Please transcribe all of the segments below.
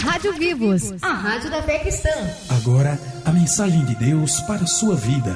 Rádio Vivos, a rádio da fé cristã. Agora, a mensagem de Deus para a sua vida.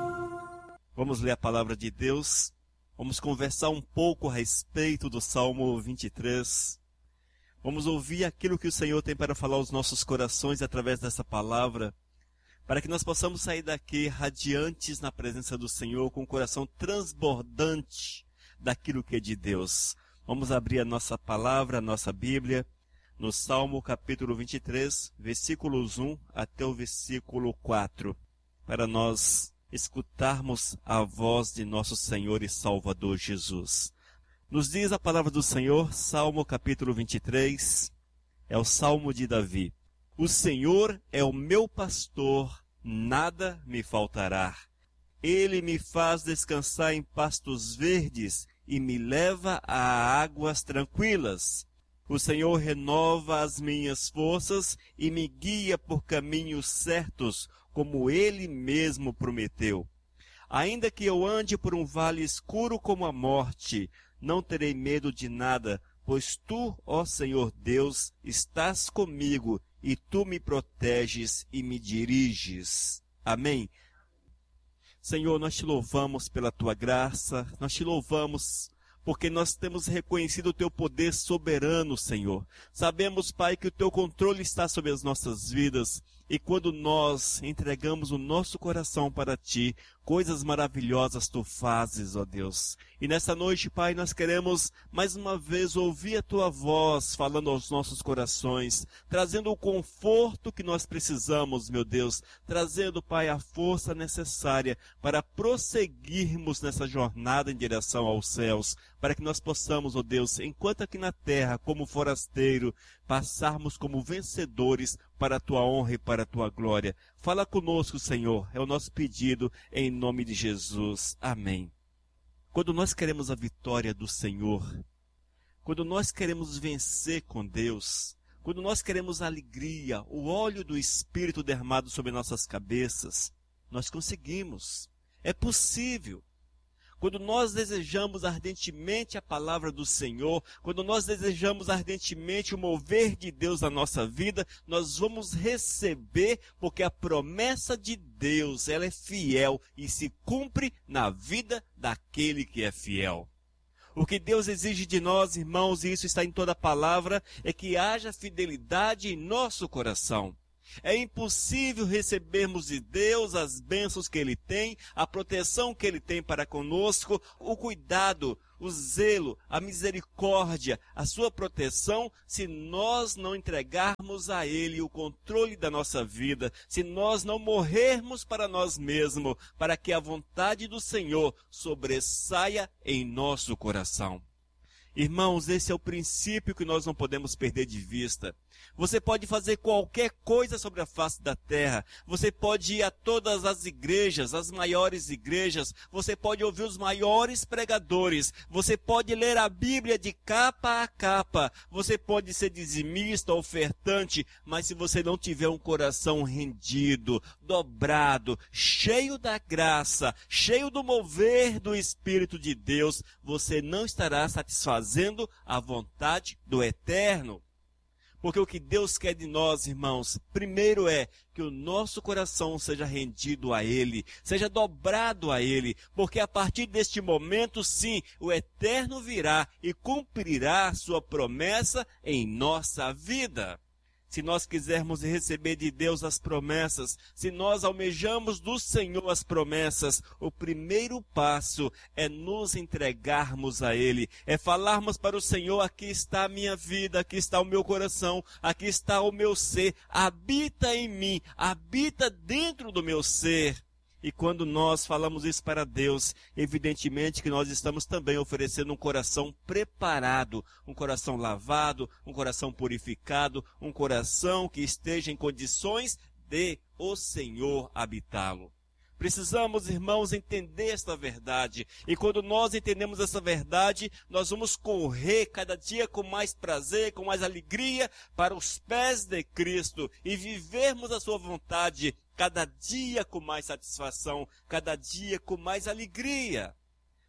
Vamos ler a palavra de Deus. Vamos conversar um pouco a respeito do Salmo 23. Vamos ouvir aquilo que o Senhor tem para falar aos nossos corações através dessa palavra, para que nós possamos sair daqui radiantes na presença do Senhor, com o coração transbordante daquilo que é de Deus. Vamos abrir a nossa palavra, a nossa Bíblia, no Salmo capítulo 23, versículos 1 até o versículo 4, para nós escutarmos a voz de nosso Senhor e Salvador Jesus. Nos diz a palavra do Senhor, Salmo capítulo 23, é o Salmo de Davi. O Senhor é o meu pastor, nada me faltará. Ele me faz descansar em pastos verdes e me leva a águas tranquilas. O Senhor renova as minhas forças e me guia por caminhos certos, como Ele mesmo prometeu. Ainda que eu ande por um vale escuro como a morte, não terei medo de nada, pois Tu, ó Senhor Deus, estás comigo e Tu me proteges e me diriges. Amém. Senhor, nós Te louvamos pela Tua graça, nós Te louvamos porque nós temos reconhecido o Teu poder soberano, Senhor. Sabemos, Pai, que o Teu controle está sobre as nossas vidas. E quando nós entregamos o nosso coração para Ti, coisas maravilhosas Tu fazes, ó Deus. E nessa noite, Pai, nós queremos mais uma vez ouvir a Tua voz falando aos nossos corações, trazendo o conforto que nós precisamos, meu Deus, trazendo, Pai, a força necessária para prosseguirmos nessa jornada em direção aos céus, para que nós possamos, ó Deus, enquanto aqui na terra, como forasteiro, passarmos como vencedores para a Tua honra e para a Tua glória. Fala conosco, Senhor, é o nosso pedido em nome de Jesus. Amém. Quando nós queremos a vitória do Senhor, quando nós queremos vencer com Deus, quando nós queremos a alegria, o óleo do Espírito derramado sobre nossas cabeças, nós conseguimos. É possível. Quando nós desejamos ardentemente a palavra do Senhor, quando nós desejamos ardentemente o mover de Deus na nossa vida, nós vamos receber, porque a promessa de Deus, ela é fiel e se cumpre na vida daquele que é fiel. O que Deus exige de nós, irmãos, e isso está em toda a palavra, é que haja fidelidade em nosso coração. É impossível recebermos de Deus as bênçãos que Ele tem, a proteção que Ele tem para conosco, o cuidado, o zelo, a misericórdia, a sua proteção, se nós não entregarmos a Ele o controle da nossa vida, se nós não morrermos para nós mesmos, para que a vontade do Senhor sobressaia em nosso coração. Irmãos, esse é o princípio que nós não podemos perder de vista. Você pode fazer qualquer coisa sobre a face da terra. Você pode ir a todas as igrejas, as maiores igrejas. Você pode ouvir os maiores pregadores. Você pode ler a Bíblia de capa a capa. Você pode ser dizimista, ofertante, mas se você não tiver um coração rendido, dobrado, cheio da graça, cheio do mover do Espírito de Deus, você não estará satisfazendo a vontade do Eterno. Porque o que Deus quer de nós, irmãos, primeiro é que o nosso coração seja rendido a Ele, seja dobrado a Ele, porque a partir deste momento, sim, o Eterno virá e cumprirá a sua promessa em nossa vida. Se nós quisermos receber de Deus as promessas, se nós almejamos do Senhor as promessas, o primeiro passo é nos entregarmos a Ele, é falarmos para o Senhor: aqui está a minha vida, aqui está o meu coração, aqui está o meu ser, habita em mim, habita dentro do meu ser. E quando nós falamos isso para Deus, evidentemente que nós estamos também oferecendo um coração preparado, um coração lavado, um coração purificado, um coração que esteja em condições de o Senhor habitá-lo. Precisamos, irmãos, entender esta verdade. E quando nós entendemos essa verdade, nós vamos correr cada dia com mais prazer, com mais alegria para os pés de Cristo e vivermos a sua vontade cada dia com mais satisfação, cada dia com mais alegria.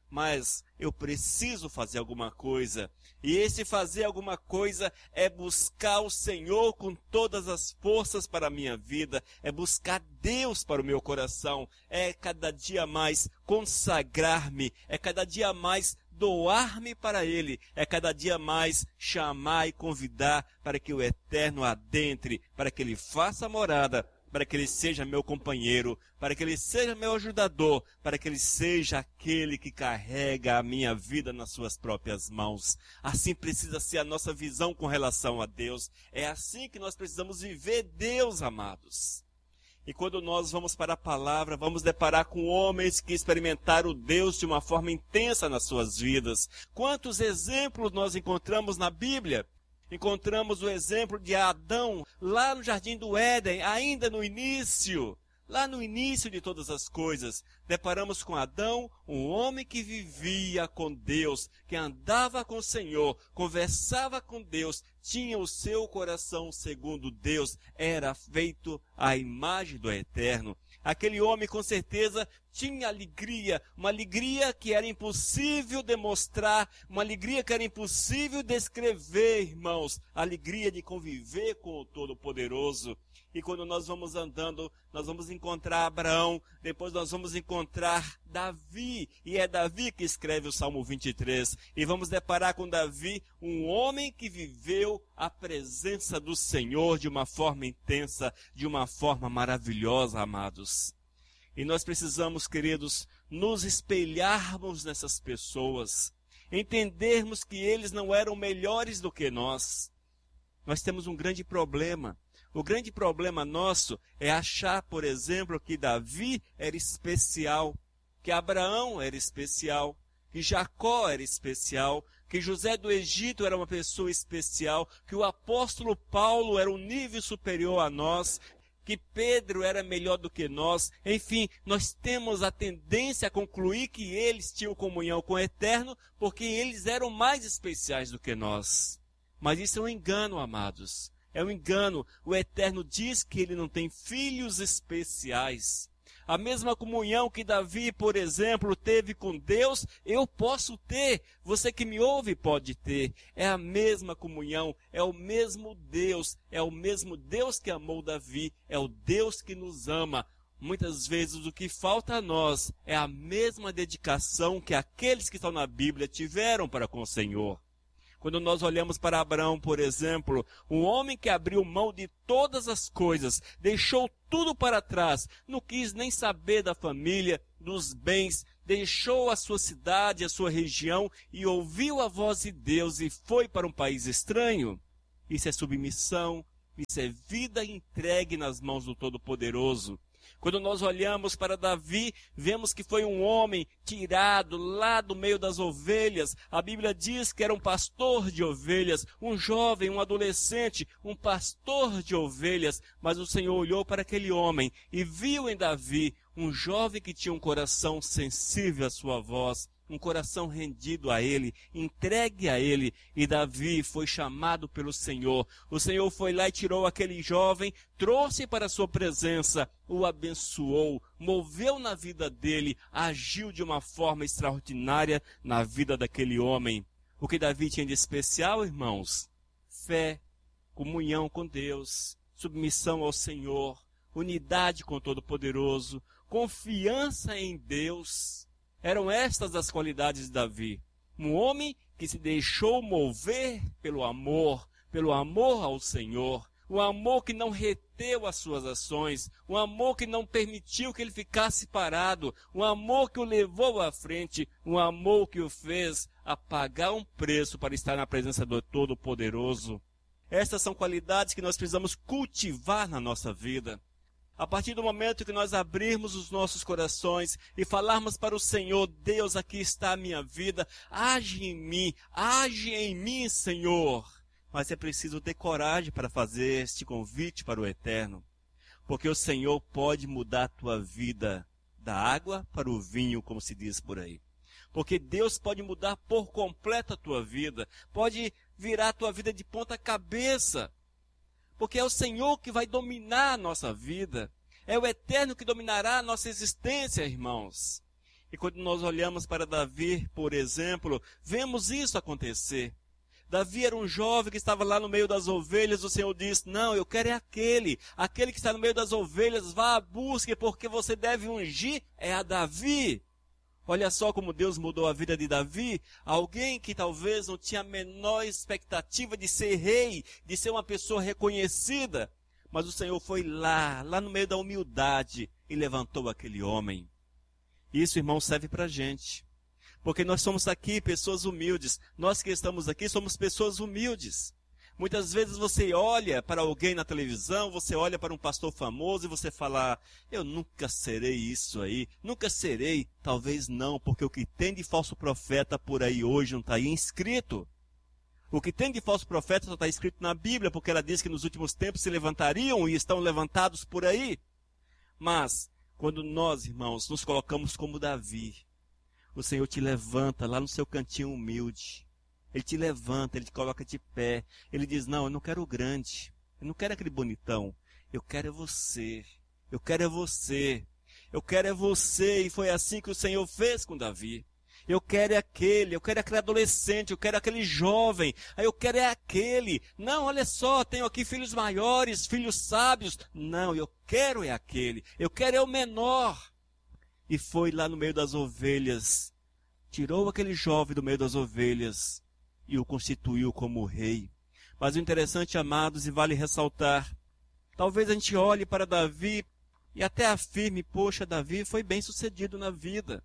mas eu preciso fazer alguma coisa. E esse fazer alguma coisa é buscar o Senhor com todas as forças para a minha vida, é buscar Deus para o meu coração, é cada dia mais consagrar-me, é cada dia mais doar-me para Ele, é cada dia mais chamar e convidar para que o Eterno adentre, para que Ele faça morada, para que Ele seja meu companheiro, para que Ele seja meu ajudador, para que Ele seja aquele que carrega a minha vida nas suas próprias mãos. Assim precisa ser a nossa visão com relação a Deus. É assim que nós precisamos viver Deus, amados. E quando nós vamos para a palavra, vamos deparar com homens que experimentaram Deus de uma forma intensa nas suas vidas. Quantos exemplos nós encontramos na Bíblia? Encontramos o exemplo de Adão, lá no Jardim do Éden, ainda no início. Lá no início de todas as coisas, deparamos com Adão, um homem que vivia com Deus, que andava com o Senhor, conversava com Deus, tinha o seu coração segundo Deus, era feito à imagem do Eterno. Aquele homem com certeza tinha alegria, uma alegria que era impossível demonstrar, uma alegria que era impossível descrever, irmãos, a alegria de conviver com o Todo-Poderoso. E quando nós vamos andando, nós vamos encontrar Abraão, depois nós vamos encontrar Davi, e é Davi que escreve o Salmo 23. E vamos deparar com Davi, um homem que viveu a presença do Senhor de uma forma intensa, de uma forma maravilhosa, amados. E nós precisamos, queridos, nos espelharmos nessas pessoas, entendermos que eles não eram melhores do que nós. Nós temos um grande problema. O grande problema nosso é achar, por exemplo, que Davi era especial, que Abraão era especial, que Jacó era especial, que José do Egito era uma pessoa especial, que o apóstolo Paulo era um nível superior a nós, que Pedro era melhor do que nós. Enfim, nós temos a tendência a concluir que eles tinham comunhão com o Eterno porque eles eram mais especiais do que nós. Mas isso é um engano, amados. É um engano. O Eterno diz que ele não tem filhos especiais. A mesma comunhão que Davi, por exemplo, teve com Deus, eu posso ter. Você que me ouve pode ter. É a mesma comunhão, é o mesmo Deus que amou Davi, é o Deus que nos ama. Muitas vezes o que falta a nós é a mesma dedicação que aqueles que estão na Bíblia tiveram para com o Senhor. Quando nós olhamos para Abraão, por exemplo, um homem que abriu mão de todas as coisas, deixou tudo para trás, não quis nem saber da família, dos bens, deixou a sua cidade, a sua região e ouviu a voz de Deus e foi para um país estranho. Isso é submissão, isso é vida entregue nas mãos do Todo-Poderoso. Quando nós olhamos para Davi, vemos que foi um homem tirado lá do meio das ovelhas. A Bíblia diz que era um pastor de ovelhas, um jovem, um adolescente, um pastor de ovelhas. Mas o Senhor olhou para aquele homem e viu em Davi um jovem que tinha um coração sensível à sua voz, um coração rendido a Ele, entregue a Ele. E Davi foi chamado pelo Senhor. O Senhor foi lá e tirou aquele jovem, trouxe para a sua presença, o abençoou, moveu na vida dele, agiu de uma forma extraordinária na vida daquele homem. O que Davi tinha de especial, irmãos? Fé, comunhão com Deus, submissão ao Senhor, unidade com o Todo-Poderoso, confiança em Deus. Eram estas as qualidades de Davi. Um homem que se deixou mover pelo amor ao Senhor. Um amor que não reteu as suas ações. Um amor que não permitiu que ele ficasse parado. Um amor que o levou à frente. Um amor que o fez a pagar um preço para estar na presença do Todo-Poderoso. Estas são qualidades que nós precisamos cultivar na nossa vida. A partir do momento que nós abrirmos os nossos corações e falarmos para o Senhor, Deus, aqui está a minha vida, age em mim, Senhor. Mas é preciso ter coragem para fazer este convite para o Eterno, porque o Senhor pode mudar a tua vida da água para o vinho, como se diz por aí. Porque Deus pode mudar por completo a tua vida, pode virar a tua vida de ponta cabeça. Porque é o Senhor que vai dominar a nossa vida. É o Eterno que dominará a nossa existência, irmãos. E quando nós olhamos para Davi, por exemplo, vemos isso acontecer. Davi era um jovem que estava lá no meio das ovelhas, o Senhor disse, não, eu quero é aquele que está no meio das ovelhas, vá à busca, porque você deve ungir é a Davi. Olha só como Deus mudou a vida de Davi, alguém que talvez não tinha a menor expectativa de ser rei, de ser uma pessoa reconhecida, mas o Senhor foi lá no meio da humildade e levantou aquele homem. Isso, irmão, serve para a gente. Porque nós somos aqui pessoas humildes. Nós que estamos aqui somos pessoas humildes. Muitas vezes você olha para alguém na televisão, você olha para um pastor famoso e você fala, eu nunca serei isso aí, nunca serei. Talvez não, porque o que tem de falso profeta por aí hoje não está aí inscrito. O que tem de falso profeta só está escrito na Bíblia, porque ela diz que nos últimos tempos se levantariam e estão levantados por aí. Mas, quando nós, irmãos, nos colocamos como Davi, o Senhor te levanta lá no seu cantinho humilde. Ele te levanta, Ele te coloca de pé. Ele diz, não, eu não quero o grande. Eu não quero aquele bonitão. Eu quero é você. Eu quero é você. Eu quero é você. E foi assim que o Senhor fez com Davi. Eu quero é aquele adolescente, eu quero aquele jovem. Aí eu quero é aquele. Não, olha só, tenho aqui filhos maiores, filhos sábios. Não, eu quero é aquele. Eu quero é o menor. E foi lá no meio das ovelhas, tirou aquele jovem do meio das ovelhas e o constituiu como rei. Mas o interessante, amados, e vale ressaltar, talvez a gente olhe para Davi e até afirme, poxa, Davi foi bem sucedido na vida.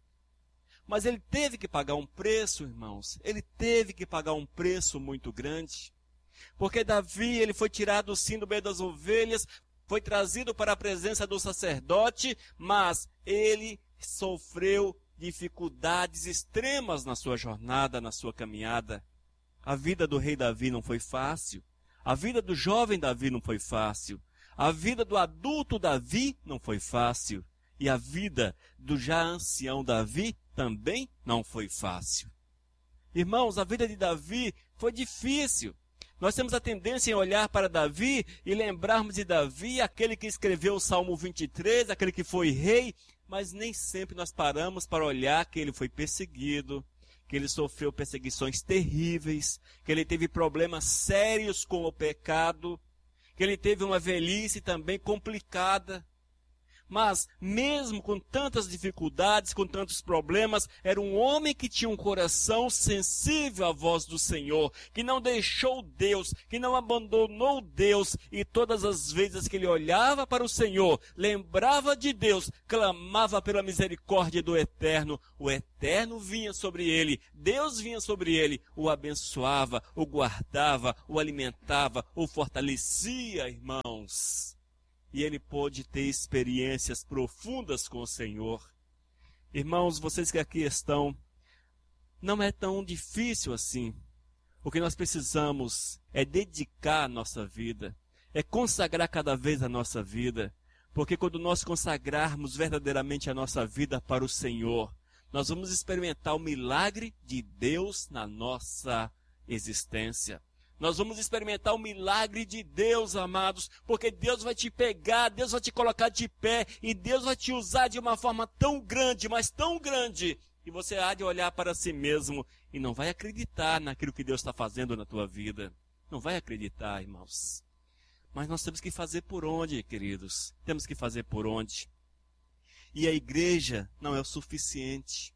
Mas ele teve que pagar um preço, irmãos, ele teve que pagar um preço muito grande. Porque Davi, ele foi tirado sim do meio das ovelhas, foi trazido para a presença do sacerdote, mas ele sofreu dificuldades extremas na sua jornada, na sua caminhada. A vida do rei Davi não foi fácil. A vida do jovem Davi não foi fácil. A vida do adulto Davi não foi fácil. E a vida do já ancião Davi também não foi fácil. Irmãos, a vida de Davi foi difícil. Nós temos a tendência em olhar para Davi e lembrarmos de Davi, aquele que escreveu o Salmo 23, aquele que foi rei, mas nem sempre nós paramos para olhar que ele foi perseguido, que ele sofreu perseguições terríveis, que ele teve problemas sérios com o pecado, que ele teve uma velhice também complicada. Mas, mesmo com tantas dificuldades, com tantos problemas, era um homem que tinha um coração sensível à voz do Senhor, que não deixou Deus, que não abandonou Deus, e todas as vezes que ele olhava para o Senhor, lembrava de Deus, clamava pela misericórdia do Eterno, o Eterno vinha sobre ele, Deus vinha sobre ele, o abençoava, o guardava, o alimentava, o fortalecia, irmãos. E ele pôde ter experiências profundas com o Senhor. Irmãos, vocês que aqui estão, não é tão difícil assim. O que nós precisamos é dedicar a nossa vida, é consagrar cada vez a nossa vida. Porque quando nós consagrarmos verdadeiramente a nossa vida para o Senhor, nós vamos experimentar o milagre de Deus na nossa existência. Nós vamos experimentar o milagre de Deus, amados, porque Deus vai te pegar, Deus vai te colocar de pé, e Deus vai te usar de uma forma tão grande, mas tão grande, que você há de olhar para si mesmo e não vai acreditar naquilo que Deus está fazendo na tua vida. Não vai acreditar, irmãos. Mas nós temos que fazer por onde, queridos? Temos que fazer por onde? E a igreja não é o suficiente.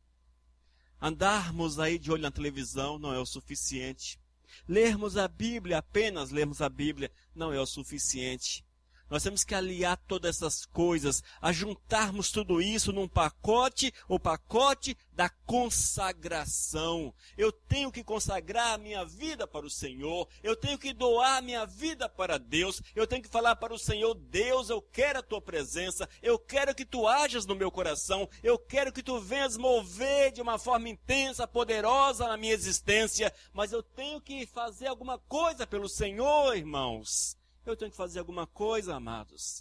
Andarmos aí de olho na televisão não é o suficiente. Lermos a Bíblia, apenas lermos a Bíblia, não é o suficiente. Nós temos que aliar todas essas coisas, a juntarmos tudo isso num pacote, o pacote da consagração. Eu tenho que consagrar a minha vida para o Senhor, eu tenho que doar a minha vida para Deus, eu tenho que falar para o Senhor, Deus, eu quero a tua presença, eu quero que tu hajas no meu coração, eu quero que tu venhas mover de uma forma intensa, poderosa na minha existência, mas eu tenho que fazer alguma coisa pelo Senhor, irmãos. Eu tenho que fazer alguma coisa, amados.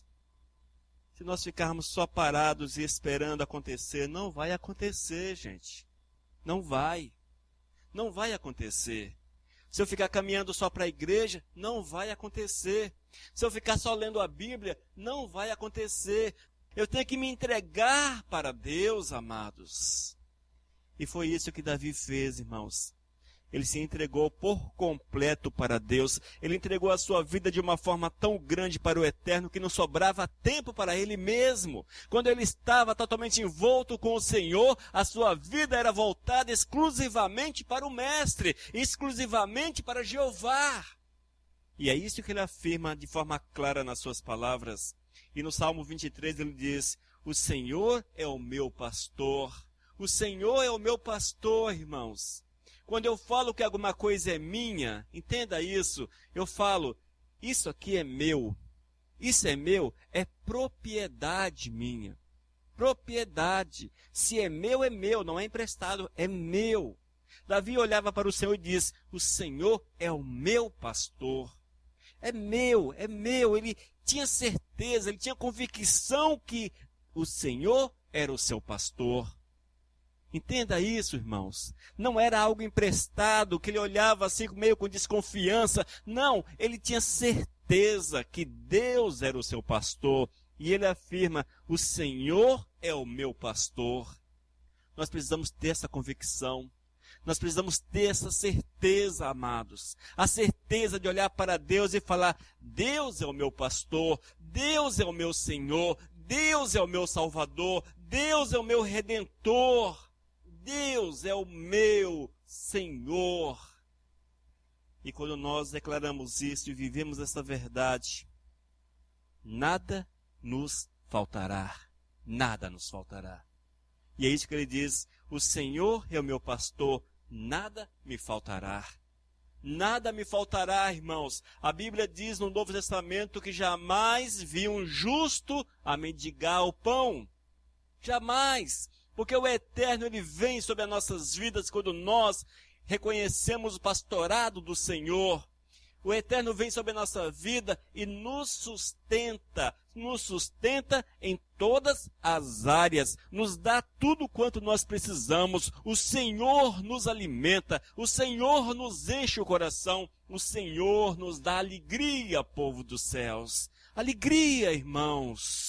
Se nós ficarmos só parados e esperando acontecer, não vai acontecer, gente. Não vai. Não vai acontecer. Se eu ficar caminhando só para a igreja, não vai acontecer. Se eu ficar só lendo a Bíblia, não vai acontecer. Eu tenho que me entregar para Deus, amados. E foi isso que Davi fez, irmãos. Ele se entregou por completo para Deus. Ele entregou a sua vida de uma forma tão grande para o Eterno que não sobrava tempo para ele mesmo. Quando ele estava totalmente envolto com o Senhor, a sua vida era voltada exclusivamente para o Mestre, exclusivamente para Jeová. E é isso que ele afirma de forma clara nas suas palavras. E no Salmo 23 ele diz: o Senhor é o meu pastor. O Senhor é o meu pastor, irmãos. Quando eu falo que alguma coisa é minha, entenda isso, eu falo, isso aqui é meu. Isso é meu, é propriedade minha. Propriedade. Se é meu, não é emprestado, é meu. Davi olhava para o Senhor e diz: o Senhor é o meu pastor. É meu, é meu. Ele tinha certeza, ele tinha convicção que o Senhor era o seu pastor. Entenda isso, irmãos. Não era algo emprestado, que ele olhava assim meio com desconfiança. Não, ele tinha certeza que Deus era o seu pastor. E ele afirma: o Senhor é o meu pastor. Nós precisamos ter essa convicção. Nós precisamos ter essa certeza, amados. A certeza de olhar para Deus e falar: Deus é o meu pastor, Deus é o meu Senhor, Deus é o meu Salvador, Deus é o meu Redentor. Deus é o meu Senhor. E quando nós declaramos isso e vivemos essa verdade, nada nos faltará. Nada nos faltará. E é isso que ele diz: o Senhor é o meu pastor, nada me faltará. Nada me faltará, irmãos. A Bíblia diz no Novo Testamento que jamais vi um justo a mendigar o pão. Jamais. Porque o Eterno, ele vem sobre as nossas vidas quando nós reconhecemos o pastorado do Senhor. O Eterno vem sobre a nossa vida e nos sustenta em todas as áreas, nos dá tudo quanto nós precisamos. O Senhor nos alimenta, o Senhor nos enche o coração, o Senhor nos dá alegria, povo dos céus. Alegria, irmãos.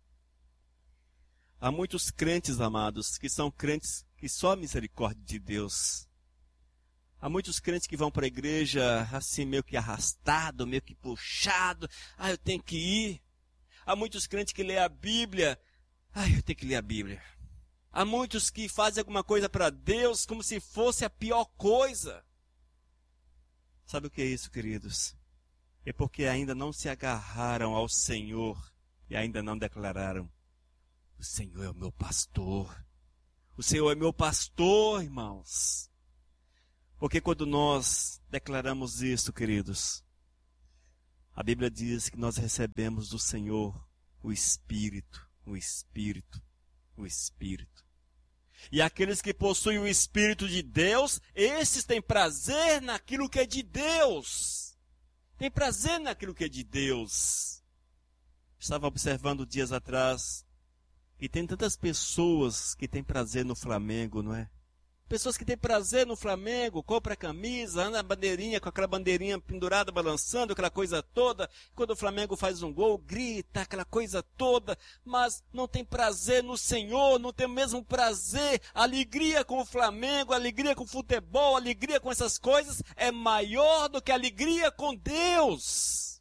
Há muitos crentes, amados, que são crentes que só a misericórdia de Deus. Há muitos crentes que vão para a igreja assim meio que arrastado, meio que puxado. Eu tenho que ir. Há muitos crentes que lêem a Bíblia. Eu tenho que ler a Bíblia. Há muitos que fazem alguma coisa para Deus como se fosse a pior coisa. Sabe o que é isso, queridos? É porque ainda não se agarraram ao Senhor e ainda não declararam: o Senhor é o meu pastor. O Senhor é meu pastor, irmãos. Porque quando nós declaramos isso, queridos, a Bíblia diz que nós recebemos do Senhor o Espírito, o Espírito, o Espírito. E aqueles que possuem o Espírito de Deus, esses têm prazer naquilo que é de Deus. Tem prazer naquilo que é de Deus. Estava observando dias atrás, e tem tantas pessoas que têm prazer no Flamengo, não é? Pessoas que têm prazer no Flamengo, compra camisa, anda na bandeirinha, com aquela bandeirinha pendurada, balançando, aquela coisa toda. Quando o Flamengo faz um gol, grita, aquela coisa toda. Mas não tem prazer no Senhor, não tem o mesmo prazer. A alegria com o Flamengo, a alegria com o futebol, a alegria com essas coisas é maior do que a alegria com Deus.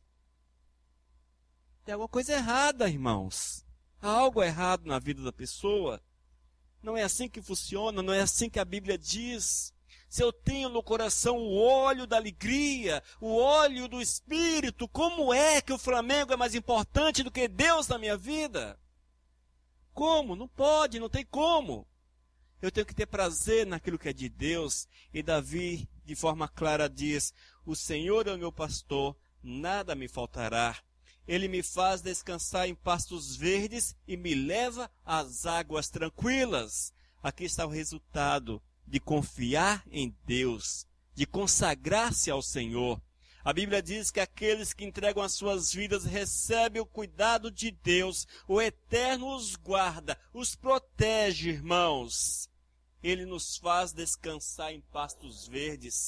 Tem alguma coisa errada, irmãos. Há algo errado na vida da pessoa. Não é assim que funciona, não é assim que a Bíblia diz. Se eu tenho no coração o óleo da alegria, o óleo do Espírito, como é que o Flamengo é mais importante do que Deus na minha vida? Como? Não pode, não tem como. Eu tenho que ter prazer naquilo que é de Deus. E Davi, de forma clara, diz: o Senhor é o meu pastor, nada me faltará. Ele me faz descansar em pastos verdes e me leva às águas tranquilas. Aqui está o resultado de confiar em Deus, de consagrar-se ao Senhor. A Bíblia diz que aqueles que entregam as suas vidas recebem o cuidado de Deus. O Eterno os guarda, os protege, irmãos. Ele nos faz descansar em pastos verdes.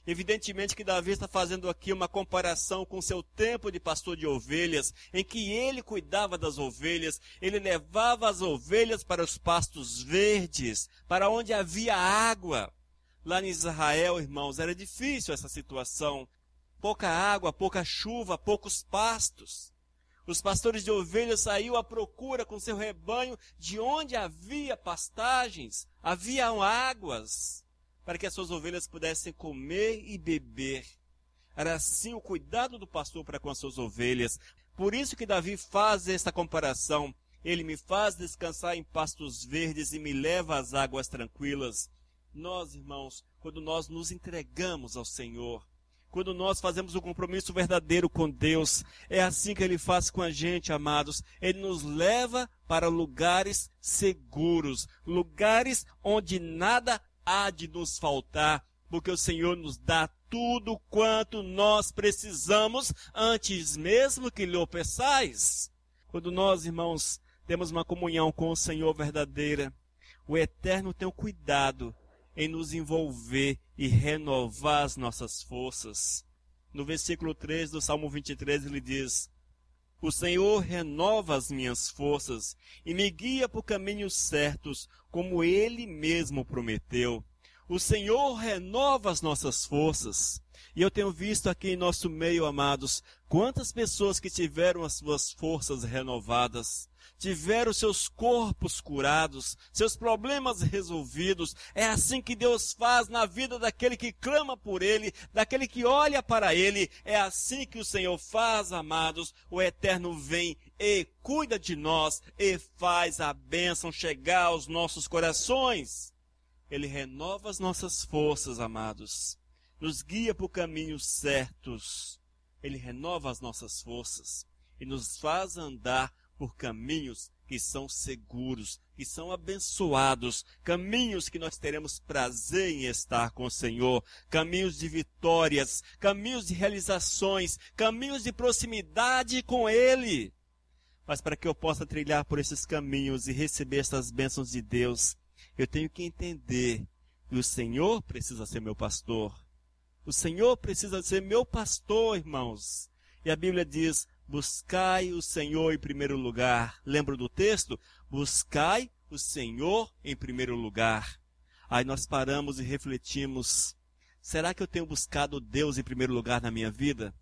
Evidentemente que Davi está fazendo aqui uma comparação com seu tempo de pastor de ovelhas, em que ele cuidava das ovelhas, ele levava as ovelhas para os pastos verdes, para onde havia água. Lá em Israel, irmãos, era difícil essa situação. Pouca água, pouca chuva, poucos pastos. Os pastores de ovelhas saíam à procura com seu rebanho de onde havia pastagens, haviam águas, para que as suas ovelhas pudessem comer e beber. Era assim o cuidado do pastor para com as suas ovelhas. Por isso que Davi faz esta comparação. Ele me faz descansar em pastos verdes e me leva às águas tranquilas. Nós, irmãos, quando nós nos entregamos ao Senhor, quando nós fazemos um compromisso verdadeiro com Deus, é assim que Ele faz com a gente, amados. Ele nos leva para lugares seguros, lugares onde nada há de nos faltar, porque o Senhor nos dá tudo quanto nós precisamos antes mesmo que lhe o peçais. Quando nós, irmãos, temos uma comunhão com o Senhor verdadeira, o Eterno tem o cuidado em nos envolver e renovar as nossas forças. No versículo 3 do Salmo 23 ele diz: o Senhor renova as minhas forças e me guia por caminhos certos, como Ele mesmo prometeu. O Senhor renova as nossas forças. E eu tenho visto aqui em nosso meio, amados, quantas pessoas que tiveram as suas forças renovadas, tiveram seus corpos curados, seus problemas resolvidos. É assim que Deus faz na vida daquele que clama por Ele, daquele que olha para Ele. É assim que o Senhor faz, amados. O Eterno vem e cuida de nós e faz a bênção chegar aos nossos corações. Ele renova as nossas forças, amados. Nos guia por caminhos certos. Ele renova as nossas forças e nos faz andar por caminhos que são seguros, que são abençoados, caminhos que nós teremos prazer em estar com o Senhor, caminhos de vitórias, caminhos de realizações, caminhos de proximidade com Ele. Mas para que eu possa trilhar por esses caminhos e receber essas bênçãos de Deus, eu tenho que entender que o Senhor precisa ser meu pastor. O Senhor precisa ser meu pastor, irmãos. E a Bíblia diz: buscai o Senhor em primeiro lugar. Lembra do texto? Buscai o Senhor em primeiro lugar. Aí nós paramos e refletimos: será que eu tenho buscado Deus em primeiro lugar na minha vida?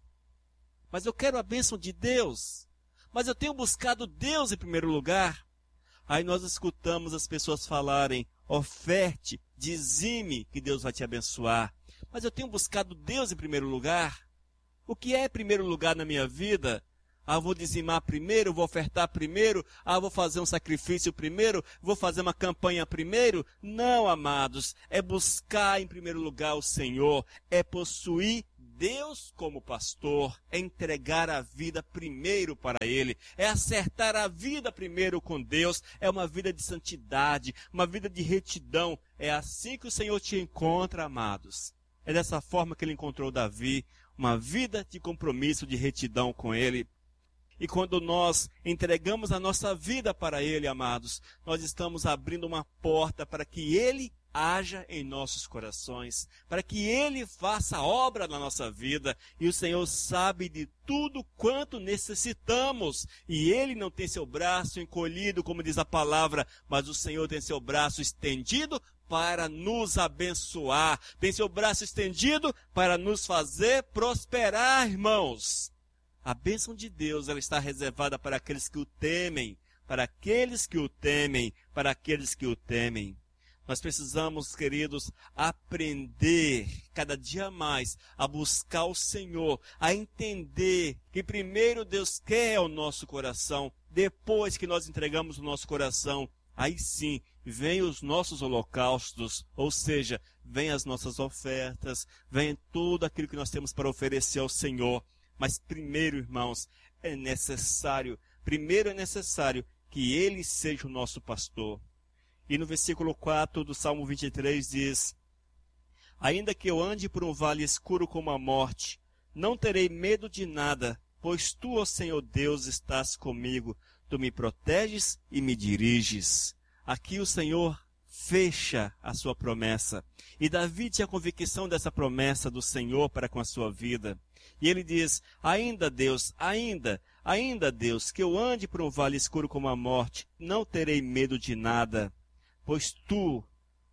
Mas eu quero a bênção de Deus. Mas eu tenho buscado Deus em primeiro lugar. Aí nós escutamos as pessoas falarem: oferte, dizime que Deus vai te abençoar. Mas eu tenho buscado Deus em primeiro lugar. O que é primeiro lugar na minha vida? Vou dizimar primeiro, vou ofertar primeiro, vou fazer um sacrifício primeiro, vou fazer uma campanha primeiro. Não, amados, é buscar em primeiro lugar o Senhor, é possuir Deus como pastor, é entregar a vida primeiro para Ele, é acertar a vida primeiro com Deus, é uma vida de santidade, uma vida de retidão. É assim que o Senhor te encontra, amados. É dessa forma que Ele encontrou Davi, uma vida de compromisso, de retidão com Ele. E quando nós entregamos a nossa vida para Ele, amados, nós estamos abrindo uma porta para que Ele haja em nossos corações, para que Ele faça a obra na nossa vida. E o Senhor sabe de tudo quanto necessitamos. E Ele não tem seu braço encolhido, como diz a palavra, mas o Senhor tem seu braço estendido para nos abençoar. Tem seu braço estendido para nos fazer prosperar, irmãos. A bênção de Deus, ela está reservada para aqueles que o temem, para aqueles que o temem, para aqueles que o temem. Nós precisamos, queridos, aprender cada dia mais a buscar o Senhor, a entender que primeiro Deus quer o nosso coração, depois que nós entregamos o nosso coração, aí sim, vem os nossos holocaustos, ou seja, vem as nossas ofertas, vem tudo aquilo que nós temos para oferecer ao Senhor. Mas primeiro, irmãos, é necessário que Ele seja o nosso pastor. E no versículo 4 do Salmo 23 diz: ainda que eu ande por um vale escuro como a morte, não terei medo de nada, pois Tu, ó Senhor Deus, estás comigo. Tu me proteges e me diriges. Aqui o Senhor fecha a sua promessa. E Davi tinha convicção dessa promessa do Senhor para com a sua vida. E ele diz, ainda Deus, ainda Deus, que eu ande por um vale escuro como a morte, não terei medo de nada, pois tu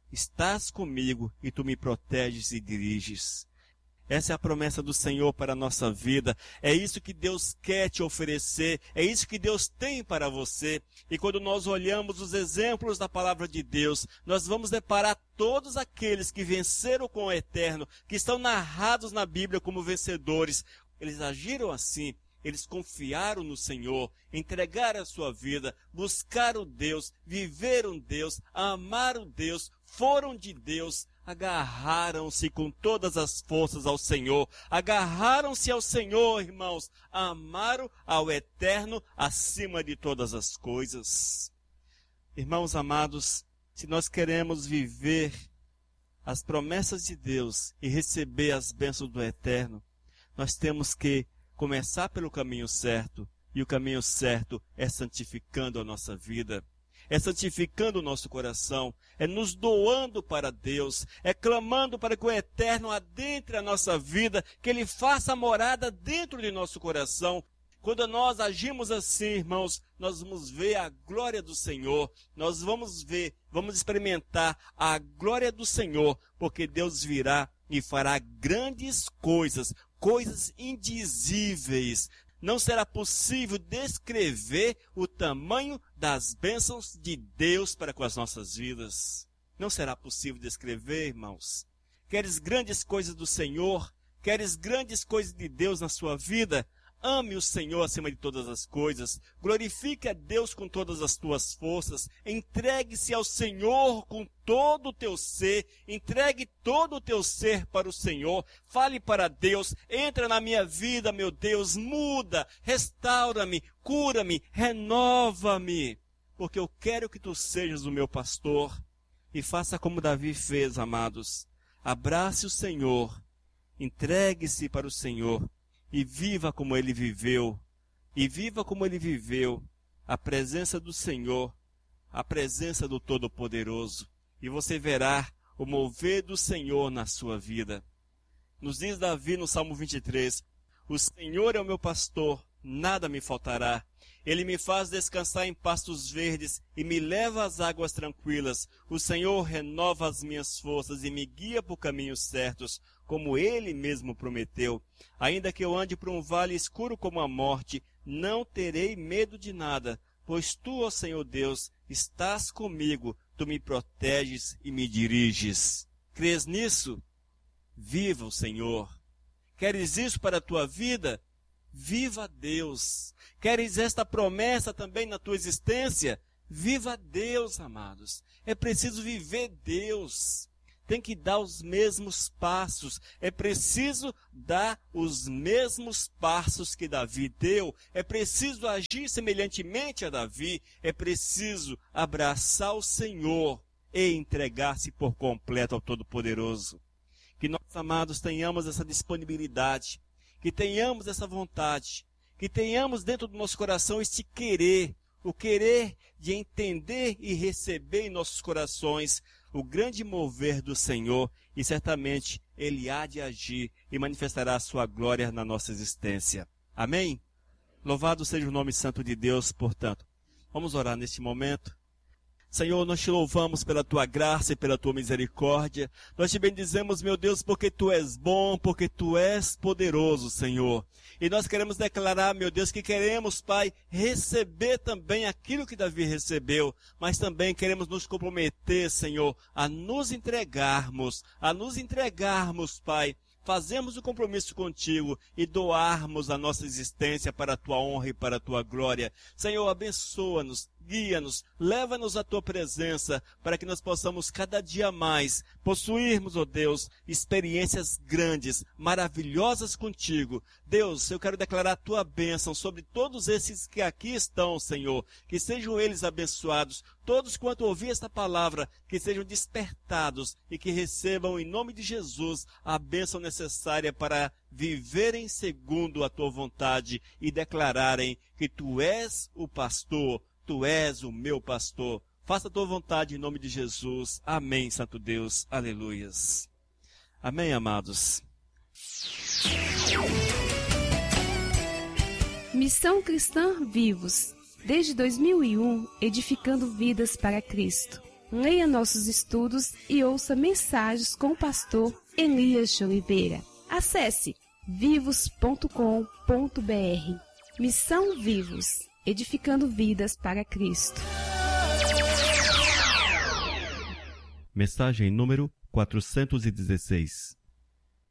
estás comigo e tu me proteges e diriges. Essa é a promessa do Senhor para a nossa vida. É isso que Deus quer te oferecer. É isso que Deus tem para você. E quando nós olhamos os exemplos da palavra de Deus, nós vamos deparar todos aqueles que venceram com o eterno, que estão narrados na Bíblia como vencedores. Eles agiram assim. Eles confiaram no Senhor, entregaram a sua vida, buscaram Deus, viveram Deus, amaram Deus, foram de Deus, agarraram-se com todas as forças ao Senhor, agarraram-se ao Senhor, irmãos, amaram ao Eterno acima de todas as coisas. Irmãos amados, se nós queremos viver as promessas de Deus e receber as bênçãos do Eterno, nós temos que começar pelo caminho certo, e o caminho certo é santificando a nossa vida, é santificando o nosso coração, é nos doando para Deus, é clamando para que o Eterno adentre a nossa vida, que Ele faça morada dentro de nosso coração. Quando nós agimos assim, irmãos, nós vamos ver a glória do Senhor, nós vamos experimentar a glória do Senhor, porque Deus virá e fará grandes coisas, coisas indizíveis. Não será possível descrever o tamanho das bênçãos de Deus para com as nossas vidas. Não será possível descrever, irmãos. Queres grandes coisas do Senhor? Queres grandes coisas de Deus na sua vida? Ame o Senhor acima de todas as coisas. Glorifique a Deus com todas as tuas forças. Entregue-se ao Senhor com todo o teu ser. Entregue todo o teu ser para o Senhor. Fale para Deus. Entra na minha vida, meu Deus. Muda, restaura-me, cura-me, renova-me. Porque eu quero que tu sejas o meu pastor. E faça como Davi fez, amados. Abrace o Senhor. Entregue-se para o Senhor. E viva como ele viveu, a presença do Senhor, a presença do Todo-Poderoso. E você verá o mover do Senhor na sua vida. Nos diz Davi no Salmo 23, o Senhor é o meu pastor, nada me faltará. Ele me faz descansar em pastos verdes e me leva às águas tranquilas. O Senhor renova as minhas forças e me guia por caminhos certos, como Ele mesmo prometeu. Ainda que eu ande por um vale escuro como a morte, não terei medo de nada, pois Tu, ó Senhor Deus, estás comigo, Tu me proteges e me diriges. Crês nisso? Viva o Senhor. Queres isso para a tua vida? Viva a Deus. Queres esta promessa também na tua existência? Viva a Deus, amados. É preciso viver Deus. Tem que dar os mesmos passos. É preciso dar os mesmos passos que Davi deu. É preciso agir semelhantemente a Davi. É preciso abraçar o Senhor e entregar-se por completo ao Todo-Poderoso. Que nós, amados, tenhamos essa disponibilidade, que tenhamos essa vontade, que tenhamos dentro do nosso coração este querer, o querer de entender e receber em nossos corações o grande mover do Senhor, e certamente Ele há de agir e manifestará a sua glória na nossa existência. Amém? Louvado seja o nome santo de Deus, portanto. Vamos orar neste momento. Senhor, nós te louvamos pela tua graça e pela tua misericórdia. Nós te bendizemos, meu Deus, porque tu és bom, porque tu és poderoso, Senhor. E nós queremos declarar, meu Deus, que queremos, Pai, receber também aquilo que Davi recebeu, mas também queremos nos comprometer, Senhor, a nos entregarmos, Pai, fazermos o compromisso contigo e doarmos a nossa existência para a tua honra e para a tua glória. Senhor, abençoa-nos, guia-nos, leva-nos à tua presença, para que nós possamos cada dia mais possuirmos, ó Deus, experiências grandes, maravilhosas contigo. Deus, eu quero declarar a tua bênção sobre todos esses que aqui estão, Senhor, que sejam eles abençoados, todos quanto ouvir esta palavra, que sejam despertados e que recebam em nome de Jesus a bênção necessária para viverem segundo a tua vontade e declararem que tu és o pastor, tu és o meu pastor. Faça a tua vontade em nome de Jesus. Amém, Santo Deus. Aleluias. Amém, amados. Missão Cristã Vivos. Desde 2001, edificando vidas para Cristo. Leia nossos estudos e ouça mensagens com o pastor Elias de Oliveira. Acesse vivos.com.br. Missão Vivos, edificando vidas para Cristo. Mensagem número 416.